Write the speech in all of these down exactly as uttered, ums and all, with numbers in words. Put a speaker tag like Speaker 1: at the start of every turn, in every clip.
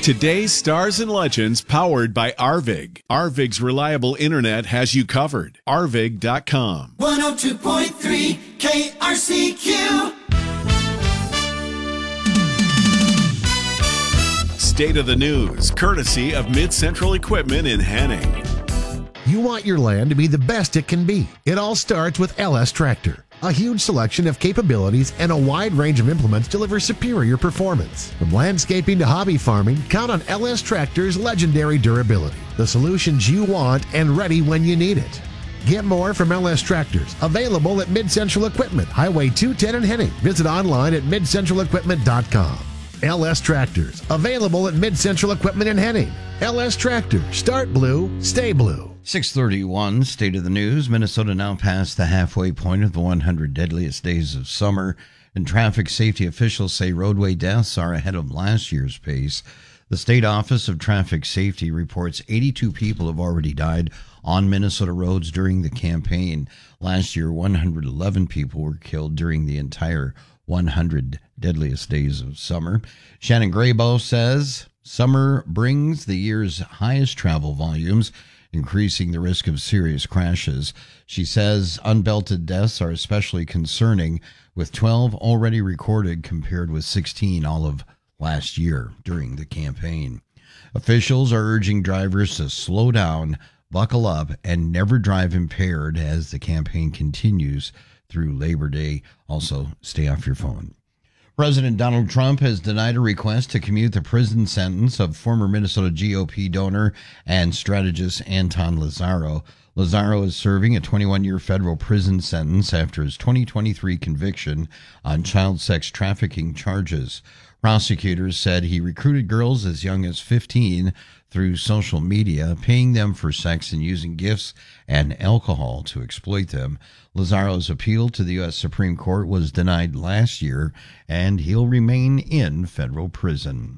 Speaker 1: Today's stars and legends powered by Arvig. Arvig's reliable internet has you covered. Arvig dot com.
Speaker 2: one oh two point three K R C Q.
Speaker 1: State of the news, courtesy of Mid-Central Equipment in Henning.
Speaker 3: You want your land to be the best it can be. It all starts with L S Tractor. A huge selection of capabilities and a wide range of implements deliver superior performance. From landscaping to hobby farming, count on L S Tractor's legendary durability. The solutions you want and ready when you need it. Get more from L S Tractors. Available at Mid-Central Equipment, Highway two ten in Henning. Visit online at mid central equipment dot com. L S Tractors. Available at Mid-Central Equipment in Henning. L S Tractors. Start blue, stay blue.
Speaker 4: six thirty-one, State of the News. Minnesota now past the halfway point of the one hundred deadliest days of summer, and traffic safety officials say roadway deaths are ahead of last year's pace. The State Office of Traffic Safety reports eighty-two people have already died on Minnesota roads during the campaign. Last year, one hundred eleven people were killed during the entire one hundred deadliest days of summer. Shannon Grayboe says summer brings the year's highest travel volumes, increasing the risk of serious crashes. She says unbelted deaths are especially concerning, with twelve already recorded compared with sixteen all of last year during the campaign. Officials are urging drivers to slow down, buckle up, and never drive impaired as the campaign continues through Labor Day. Also, stay off your phone. President Donald Trump has denied a request to commute the prison sentence of former Minnesota G O P donor and strategist Anton Lazzaro. Lazzaro is serving a twenty-one-year federal prison sentence after his twenty twenty-three conviction on child sex trafficking charges. Prosecutors said he recruited girls as young as fifteen through social media, paying them for sex and using gifts and alcohol to exploit them. Lazzaro's appeal to the U S Supreme Court was denied last year, and he'll remain in federal prison.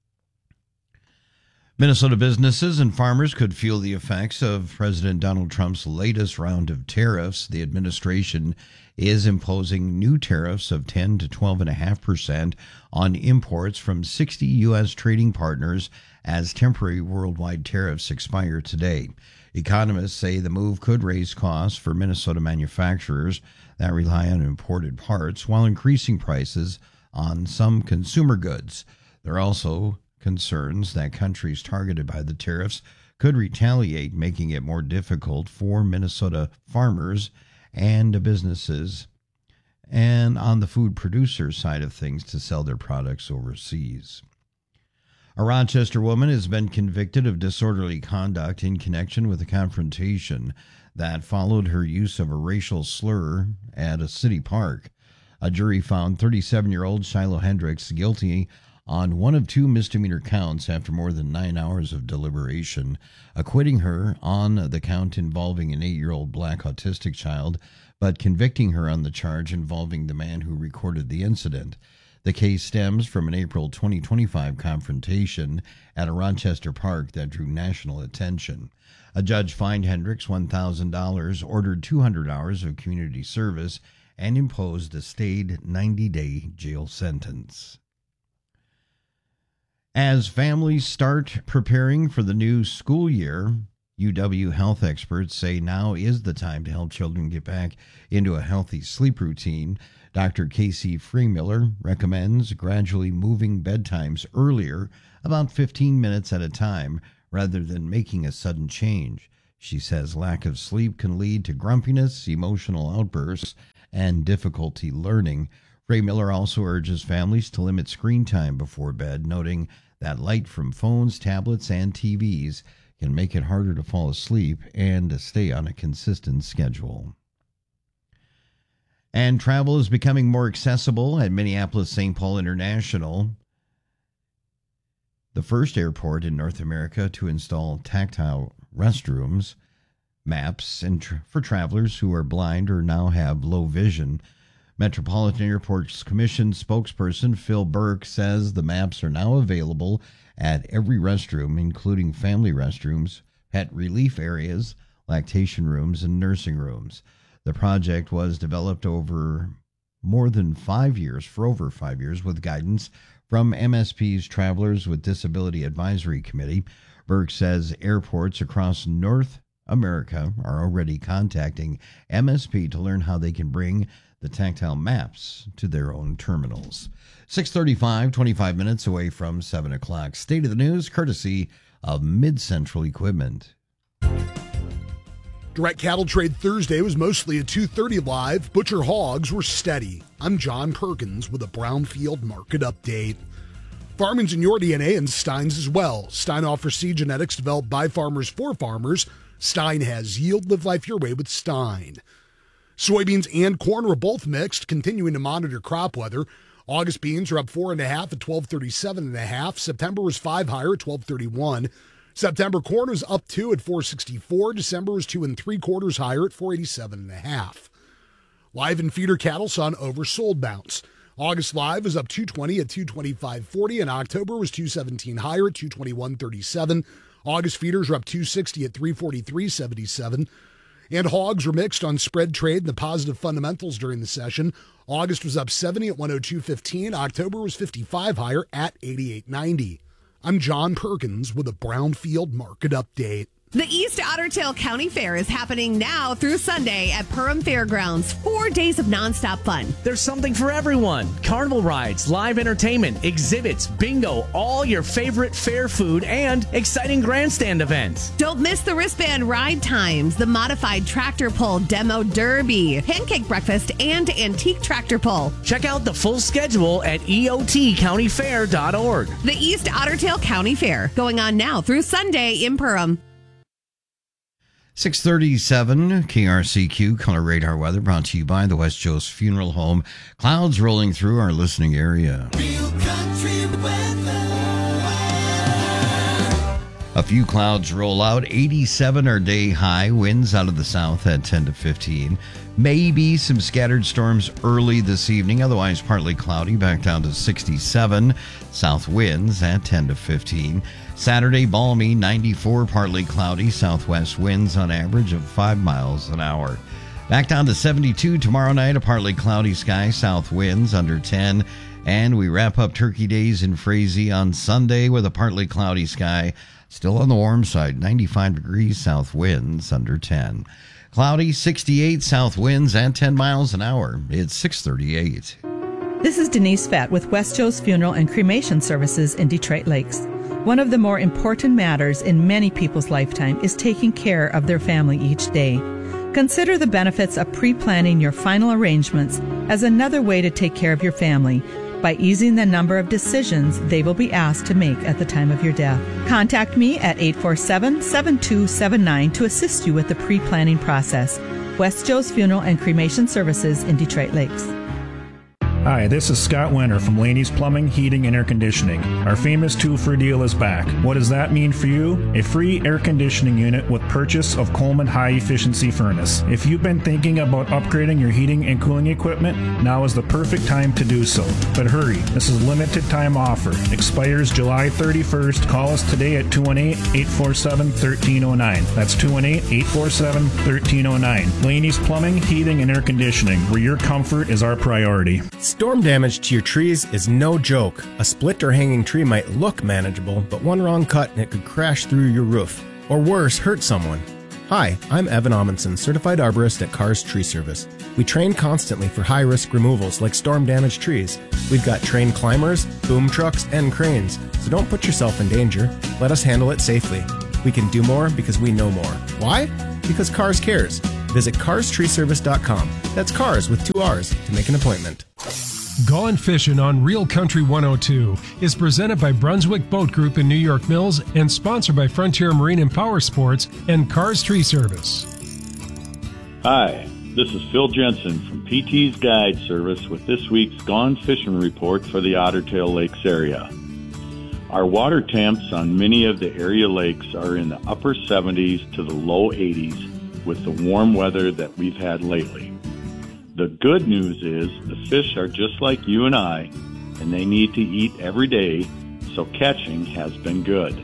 Speaker 4: Minnesota businesses and farmers could feel the effects of President Donald Trump's latest round of tariffs. The administration is imposing new tariffs of ten to twelve point five percent on imports from sixty U S trading partners as temporary worldwide tariffs expire today. Economists say the move could raise costs for Minnesota manufacturers that rely on imported parts while increasing prices on some consumer goods. There are also concerns that countries targeted by the tariffs could retaliate, making it more difficult for Minnesota farmers and businesses and on the food producer side of things to sell their products overseas. A Rochester woman has been convicted of disorderly conduct in connection with a confrontation that followed her use of a racial slur at a city park. A jury found thirty-seven-year-old Shiloh Hendricks guilty on one of two misdemeanor counts after more than nine hours of deliberation, acquitting her on the count involving an eight-year-old black autistic child, but convicting her on the charge involving the man who recorded the incident. The case stems from an April twenty twenty-five confrontation at a Rochester park that drew national attention. A judge fined Hendricks one thousand dollars, ordered two hundred hours of community service, and imposed a stayed ninety-day jail sentence. As families start preparing for the new school year, U W health experts say now is the time to help children get back into a healthy sleep routine. Doctor Casey Freemiller recommends gradually moving bedtimes earlier, about fifteen minutes at a time, rather than making a sudden change. She says lack of sleep can lead to grumpiness, emotional outbursts, and difficulty learning. Freemiller also urges families to limit screen time before bed, noting that light from phones, tablets, and T Vs can make it harder to fall asleep and to stay on a consistent schedule. And travel is becoming more accessible at Minneapolis-Saint Paul International, the first airport in North America to install tactile restrooms. Maps and tra- for travelers who are blind or now have low vision. Metropolitan Airports Commission spokesperson Phil Burke says the maps are now available at every restroom, including family restrooms, pet relief areas, lactation rooms, and nursing rooms. The project was developed over more than five years, for over five years, with guidance From M S P's Travelers with Disability Advisory Committee, Burke says airports across North America are already contacting M S P to learn how they can bring the tactile maps to their own terminals. six thirty-five, twenty-five minutes away from seven o'clock. State of the news, courtesy of Mid-Central Equipment.
Speaker 5: Direct cattle trade Thursday was mostly a two thirty live. Butcher hogs were steady. I'm John Perkins with a Brownfield market update. Farming's in your D N A and Stein's as well. Stein offers seed genetics developed by farmers for farmers. Stein has yield. Live life your way with Stein. Soybeans and corn were both mixed, continuing to monitor crop weather. August beans are up four and a half at twelve thirty-seven and a half. September was five higher at twelve thirty-one. September corn was up two at four sixty-four. December was two and three quarters higher at four eighty-seven and a half. Live and feeder cattle saw an oversold bounce. August live was up two twenty at two twenty-five forty, and October was two seventeen higher at two twenty-one thirty-seven. August feeders were up two sixty at three forty-three seventy-seven. And hogs were mixed on spread trade and the positive fundamentals during the session. August was up seventy at one oh two fifteen. October was fifty-five higher at eighty-eight ninety. I'm John Perkins with a Brownfield market update.
Speaker 6: The East Otter Tail County Fair is happening now through Sunday at Perham Fairgrounds. Four days of nonstop fun.
Speaker 7: There's something for everyone. Carnival rides, live entertainment, exhibits, bingo, all your favorite fair food, and exciting grandstand events.
Speaker 6: Don't miss the wristband ride times, the modified tractor pull demo derby, pancake breakfast, and antique tractor pull.
Speaker 7: Check out the full schedule at E O T county fair dot org.
Speaker 6: The East Otter Tail County Fair, going on now through Sunday in Perham.
Speaker 4: six thirty-seven K R C Q Color Radar Weather brought to you by the West Joe's Funeral Home. Clouds rolling through our listening area.
Speaker 2: Real country weather.
Speaker 4: A few clouds roll out. eighty-seven our day high. Winds out of the south at ten to fifteen. Maybe some scattered storms early this evening. Otherwise partly cloudy. Back down to sixty-seven. South winds at ten to fifteen. Saturday, balmy, ninety-four, partly cloudy. Southwest winds on average of five miles an hour. Back down to seventy-two tomorrow night. A partly cloudy sky. South winds under ten. And we wrap up Turkey Days in Frazee on Sunday with a partly cloudy sky. Still on the warm side, ninety-five degrees, south winds under ten. Cloudy, sixty-eight, south winds at ten miles an hour. It's six thirty-eight.
Speaker 8: This is Denise Fett with West Joe's Funeral and Cremation Services in Detroit Lakes. One of the more important matters in many people's lifetime is taking care of their family each day. Consider the benefits of pre-planning your final arrangements as another way to take care of your family by easing the number of decisions they will be asked to make at the time of your death. Contact me at eight four seven, seven two seven nine to assist you with the pre-planning process. West Joe's Funeral and Cremation Services in Detroit Lakes.
Speaker 9: Hi, this is Scott Winter from Laney's Plumbing, Heating, and Air Conditioning. Our famous two-for deal is back. What does that mean for you? A free air conditioning unit with purchase of Coleman high-efficiency furnace. If you've been thinking about upgrading your heating and cooling equipment, now is the perfect time to do so. But hurry, this is a limited-time offer. Expires July thirty-first. Call us today at two one eight, eight four seven, one three zero nine. That's two one eight, eight four seven, one three zero nine. Laney's Plumbing, Heating, and Air Conditioning, where your comfort is our priority.
Speaker 10: Storm damage to your trees is no joke. A split or hanging tree might look manageable, but one wrong cut and it could crash through your roof. Or worse, hurt someone. Hi, I'm Evan Amundsen, certified arborist at Carr's Tree Service. We train constantly for high-risk removals like storm-damaged trees. We've got trained climbers, boom trucks, and cranes, so don't put yourself in danger. Let us handle it safely. We can do more because we know more. Why? Because Carr's cares. Visit cars tree service dot com. That's Cars with two R's to make an appointment.
Speaker 11: Gone Fishing on Real Country one oh two is presented by Brunswick Boat Group in New York Mills and sponsored by Frontier Marine and Power Sports and Carr's Tree Service.
Speaker 12: Hi, this is Phil Jensen from P T's Guide Service with this week's Gone Fishing report for the Otter Tail Lakes area. Our water temps on many of the area lakes are in the upper seventies to the low eighties with the warm weather that we've had lately. The good news is the fish are just like you and I, and they need to eat every day, so catching has been good.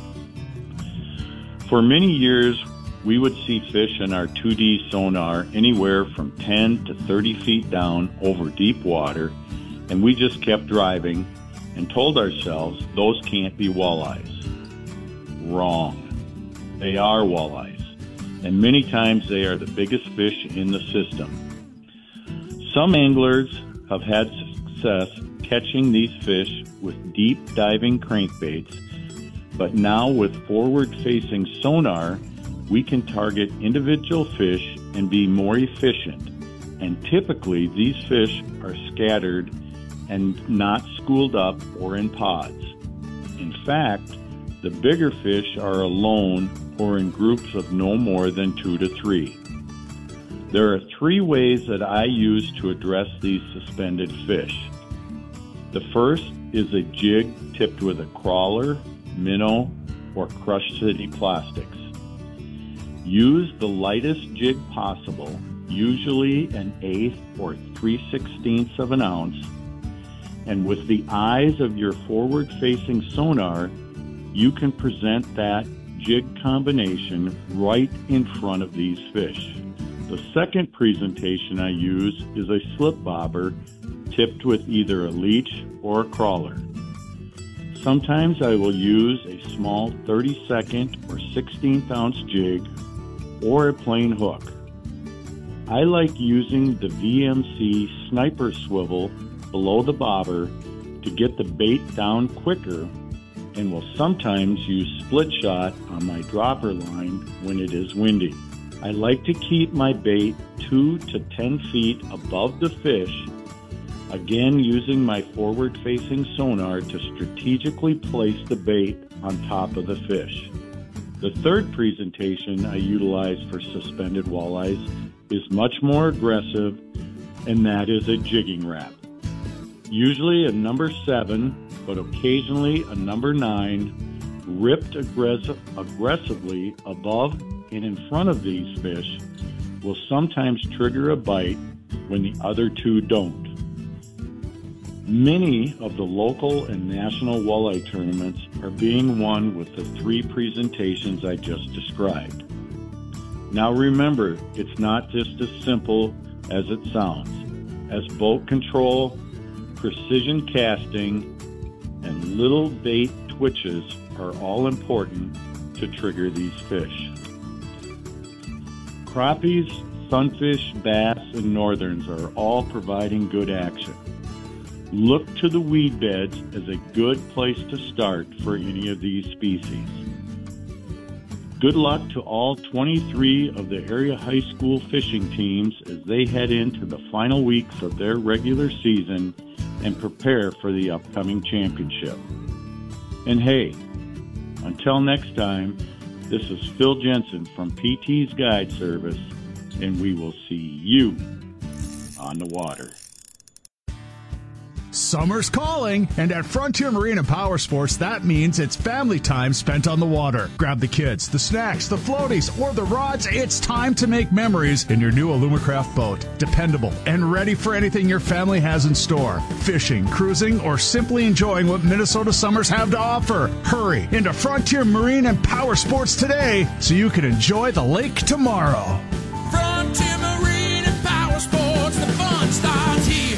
Speaker 12: For many years, we would see fish in our two D sonar anywhere from ten to thirty feet down over deep water, and we just kept driving, and told ourselves those can't be walleyes. Wrong. They are walleyes, and many times they are the biggest fish in the system. Some anglers have had success catching these fish with deep diving crankbaits, but now with forward-facing sonar, we can target individual fish and be more efficient. And typically, these fish are scattered and not schooled up or in pods. In fact, the bigger fish are alone or in groups of no more than two to three. There are three ways that I use to address these suspended fish. The first is a jig tipped with a crawler, minnow, or Crush City plastics. Use the lightest jig possible, usually an eighth or three sixteenths of an ounce, and with the eyes of your forward-facing sonar, you can present that jig combination right in front of these fish. The second presentation I use is a slip bobber tipped with either a leech or a crawler. Sometimes I will use a small thirty-second or sixteenth ounce jig or a plain hook. I like using the V M C sniper swivel below the bobber to get the bait down quicker, and will sometimes use split shot on my dropper line when it is windy. I like to keep my bait two to ten feet above the fish, again using my forward-facing sonar to strategically place the bait on top of the fish. The third presentation I utilize for suspended walleyes is much more aggressive, and that is a jigging wrap. Usually a number seven, but occasionally a number nine, ripped aggress- aggressively above and in front of these fish will sometimes trigger a bite when the other two don't. Many of the local and national walleye tournaments are being won with the three presentations I just described. Now remember, it's not just as simple as it sounds, as boat control, precision casting, and little bait twitches are all important to trigger these fish. Crappies, sunfish, bass, and northerns are all providing good action. Look to the weed beds as a good place to start for any of these species. Good luck to all twenty-three of the area high school fishing teams as they head into the final weeks of their regular season and prepare for the upcoming championship. And hey, until next time, this is Phil Jensen from P T's Guide Service, and we will see you on the water.
Speaker 13: Summer's calling, and at Frontier Marine and Power Sports, that means it's family time spent on the water. Grab the kids, the snacks, the floaties, or the rods. It's time to make memories in your new Alumacraft boat. Dependable and ready for anything your family has in store. Fishing, cruising, or simply enjoying what Minnesota summers have to offer. Hurry into Frontier Marine and Power Sports today so you can enjoy the lake tomorrow.
Speaker 2: Frontier Marine and Power Sports, the fun starts here.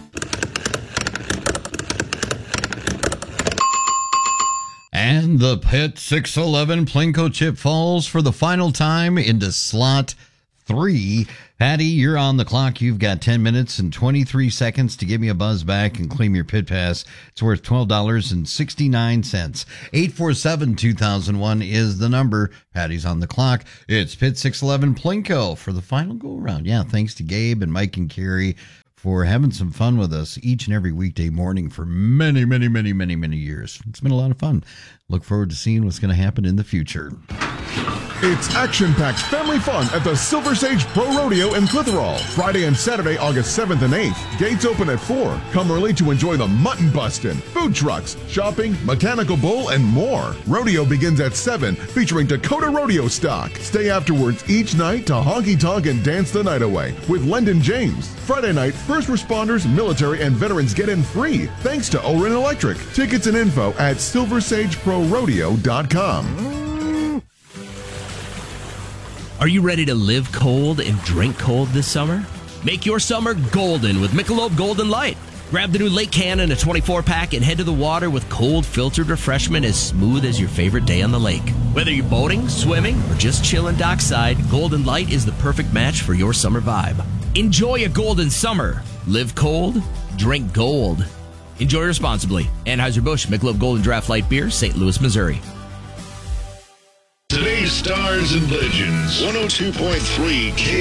Speaker 4: And the Pit six eleven Plinko chip falls for the final time into slot three. Patty, you're on the clock. You've got ten minutes and twenty-three seconds to give me a buzz back and claim your pit pass. It's worth twelve dollars and sixty-nine cents. eight four seven, two thousand one is the number. Patty's on the clock. It's Pit six eleven Plinko for the final go-around. Yeah, thanks to Gabe and Mike and Carrie for having some fun with us each and every weekday morning for many, many, many, many, many years. It's been a lot of fun. Look forward to seeing what's going to happen in the future.
Speaker 14: It's action-packed family fun at the Silver Sage Pro Rodeo in Clitheroe. Friday and Saturday, August seventh and eighth. Gates open at four. Come early to enjoy the mutton bustin', food trucks, shopping, mechanical bull, and more. Rodeo begins at seven, featuring Dakota Rodeo stock. Stay afterwards each night to honky-tonk and dance the night away with Lendon James. Friday night, first responders, military, and veterans get in free thanks to Orin Electric. Tickets and info at silver sage pro rodeo dot com.
Speaker 15: Are you ready to live cold and drink cold this summer? Make your summer golden with Michelob Golden Light. Grab the new Lake Can in a twenty-four pack and head to the water with cold filtered refreshment as smooth as your favorite day on the lake. Whether you're boating, swimming, or just chilling dockside, Golden Light is the perfect match for your summer vibe. Enjoy a golden summer. Live cold, drink gold. Enjoy responsibly. Anheuser-Busch Michelob Golden Draft Light Beer, Saint Louis, Missouri.
Speaker 16: Today's Stars and Legends, one oh two point three K